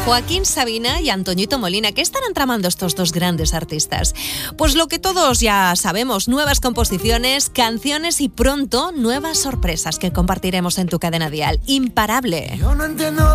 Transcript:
Joaquín Sabina y Antoñito Molina. ¿Qué estarán tramando estos dos grandes artistas? Pues lo que todos ya sabemos, nuevas composiciones, canciones y pronto nuevas sorpresas que compartiremos en tu cadena dial. Imparable. Yo no entiendo